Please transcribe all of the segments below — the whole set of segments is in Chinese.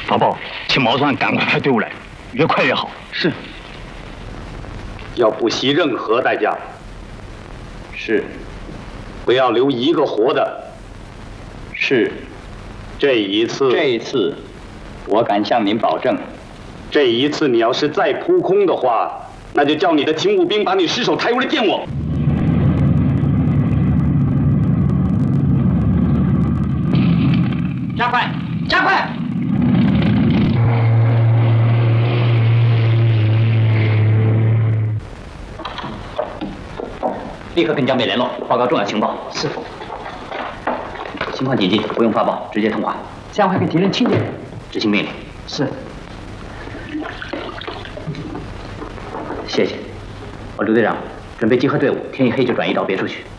法宝，请毛川赶快派队伍来，越快越好。 是。 要不惜任何代价。 是。 不要留一个活的。 是。 这一次， 我敢向您保证， 这一次你要是再扑空的话，那就叫你的勤务兵把你尸首抬回来见我。 加快，加快！ 立刻跟江北联络，报告重要情报。 是。 情况紧急，不用发报，直接通话。 这样会给敌人听见。 执行命令。 是。 谢谢。刘队长，准备集合队伍，天一黑就转移到别处去。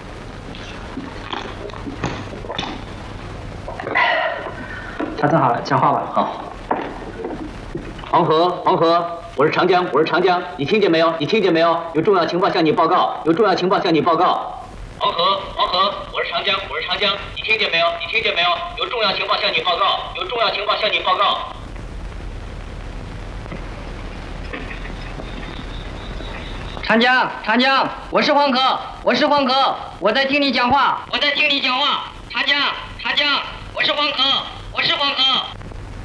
调整好了，讲话吧。 好。黄河，我是长江，你听见没有？有重要情报向你报告，黄河，我是长江，你听见没有？有重要情报向你报告， 长江，我是黄河，我在听你讲话，长江，我是黄河。